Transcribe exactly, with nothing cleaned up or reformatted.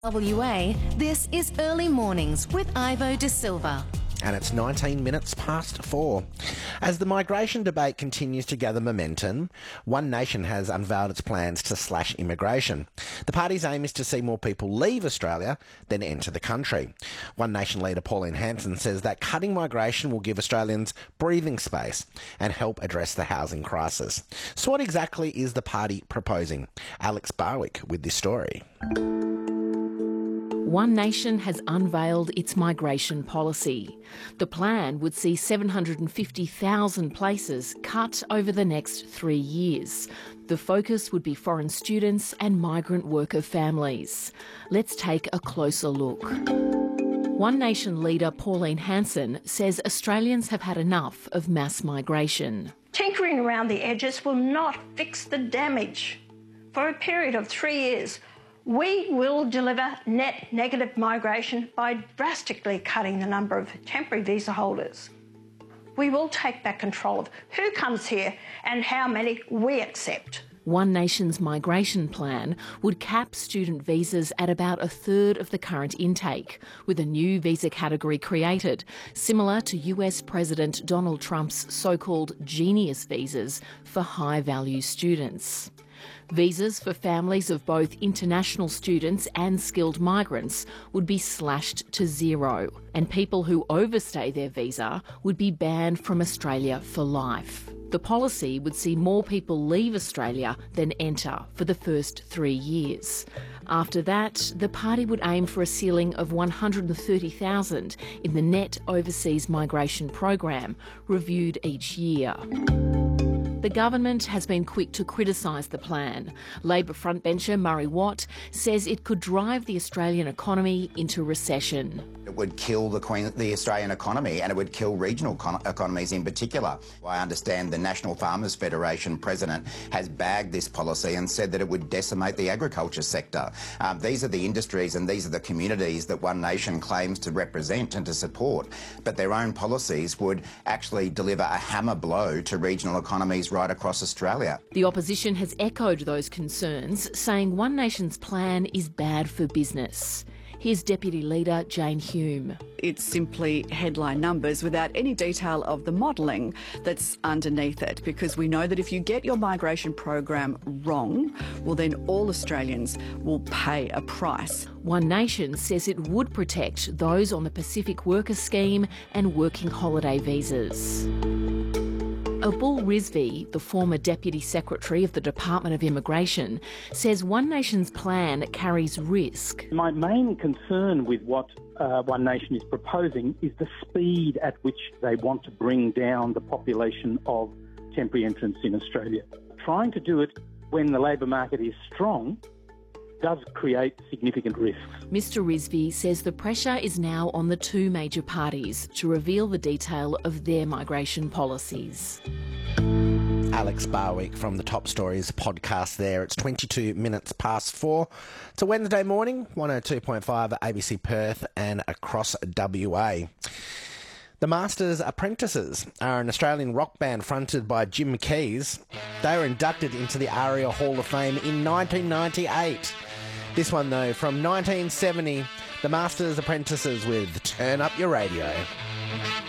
W A, this is Early Mornings with Ivo De Silva. And it's nineteen minutes past four. As the migration debate continues to gather momentum, One Nation has unveiled its plans to slash immigration. The party's aim is to see more people leave Australia than enter the country. One Nation leader Pauline Hanson says that cutting migration will give Australians breathing space and help address the housing crisis. So what exactly is the party proposing? Alex Barwick with this story. One Nation has unveiled its migration policy. The plan would see seven hundred fifty thousand places cut over the next three years. The focus would be foreign students and migrant worker families. Let's take a closer look. One Nation leader Pauline Hanson says Australians have had enough of mass migration. Tinkering around the edges will not fix the damage. For a period of three years, we will deliver net negative migration by drastically cutting the number of temporary visa holders. We will take back control of who comes here and how many we accept. One Nation's migration plan would cap student visas at about a third of the current intake, with a new visa category created, similar to U S President Donald Trump's so-called genius visas for high-value students. Visas for families of both international students and skilled migrants would be slashed to zero, and people who overstay their visa would be banned from Australia for life. The policy would see more people leave Australia than enter for the first three years. After that, the party would aim for a ceiling of one hundred thirty thousand in the net overseas migration program, reviewed each year. The government has been quick to criticise the plan. Labor frontbencher Murray Watt says it could drive the Australian economy into recession. It would kill the, Queen, the Australian economy, and it would kill regional con- economies in particular. I understand the National Farmers Federation president has bagged this policy and said that it would decimate the agriculture sector. Um, these are the industries and these are the communities that One Nation claims to represent and to support, but their own policies would actually deliver a hammer blow to regional economies right across Australia. The opposition has echoed those concerns, saying One Nation's plan is bad for business. Here's Deputy Leader Jane Hume. It's simply headline numbers without any detail of the modelling that's underneath it, because we know that if you get your migration program wrong, well then all Australians will pay a price. One Nation says it would protect those on the Pacific Worker Scheme and working holiday visas. Abul Rizvi, the former Deputy Secretary of the Department of Immigration, says One Nation's plan carries risk. My main concern with what uh, One Nation is proposing is the speed at which they want to bring down the population of temporary entrants in Australia. Trying to do it when the labour market is strong does create significant risks. Mister Rizvi says the pressure is now on the two major parties to reveal the detail of their migration policies. Alex Barwick from the Top Stories podcast there. It's twenty-two minutes past four. It's a Wednesday morning, one oh two point five at A B C Perth and across W A. The Masters Apprentices are an Australian rock band fronted by Jim Keys. They were inducted into the ARIA Hall of Fame in nineteen ninety-eight. This one, though, from nineteen seventy, The Masters Apprentices with Turn Up Your Radio.